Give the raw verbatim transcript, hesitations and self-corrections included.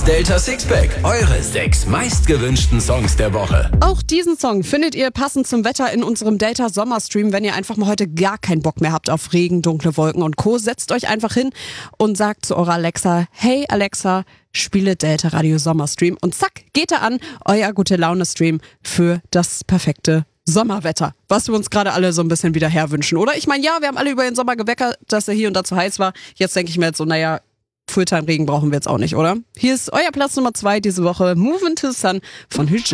Das Delta Sixpack. Eure sechs meistgewünschten Songs der Woche. Auch diesen Song findet ihr passend zum Wetter in unserem Delta Sommerstream. Wenn ihr einfach mal heute gar keinen Bock mehr habt auf Regen, dunkle Wolken und Co., setzt euch einfach hin und sagt zu eurer Alexa: Hey Alexa, spiele Delta Radio Sommerstream. Und zack, geht er an, euer Gute-Laune-Stream für das perfekte Sommerwetter, was wir uns gerade alle so ein bisschen wieder herwünschen, oder? Ich meine, ja, wir haben alle über den Sommer geweckert, dass er hier und da zu heiß war. Jetzt denke ich mir jetzt so, naja, Fulltime-Regen brauchen wir jetzt auch nicht, oder? Hier ist euer Platz Nummer zwei diese Woche, Move into the Sun von Hüj.